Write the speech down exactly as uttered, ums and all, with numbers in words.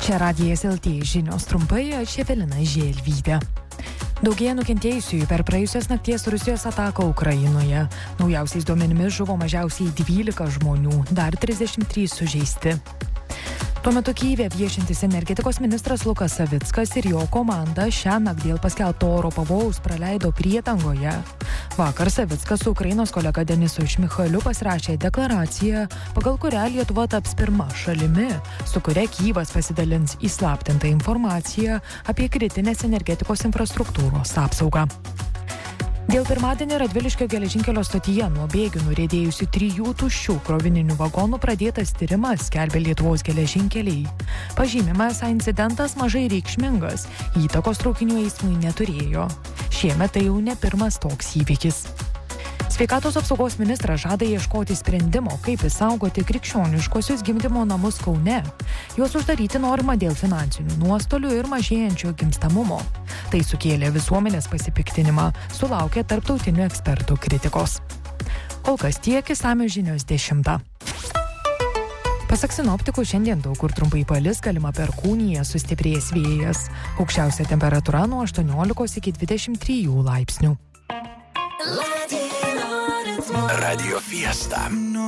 Čia Radijas L T žinios trumpai, aš Evelina Želvytė. Daugėja nukentėjusiųjų per praėjusios nakties Rusijos ataką Ukrainoje. Naujausiais duomenimis žuvo mažiausiai dvylika žmonių, dar trisdešimt trys sužeisti. Tuo metu Kyjive viešintis energetikos ministras Lukas Savickas ir jo komanda šiąnakt dėl paskelbto oro pavojaus praleido priedangoje. Vakar Savickas su Ukrainos kolega Denisu Šmichaliu pasirašė deklaraciją, pagal kurią Lietuva taps pirma šalimi, su kuria Kyjivas pasidalins įslaptintą informaciją apie kritinės energetikos infrastruktūros apsaugą. Dėl pirmadienį Radviliškio geležinkelio stotyje nuo bėgių nuriedėjusių trijų tuščių krovininių vagonų pradėtas tyrimas, skelbia Lietuvos geležinkeliai. Pažymima, esą incidentas mažai reikšmingas, įtakos traukinių eismui neturėjo. Šiemet tai jau ne pirmas toks įvykis. Sveikatos apsaugos ministras žada ieškoti sprendimo, kaip išsaugoti krikščioniškosius gimdymo namus Kaune. Juos uždaryti norima dėl finansinių nuostolių ir mažėjančio gimstamumo. Tai sukėlė visuomenės pasipiktinimą, sulaukė tarptautinių ekspertų kritikos. Kol kas tiek, išsamios žinios dešimtą. Pasak sinoptikų, šiandien daug kur trumpai palis, galima perkūnija, sustiprės vėjas. Aukščiausia temperatūra nuo aštuoniolikos iki dvidešimt trijų laipsnių. Radio Fiesta.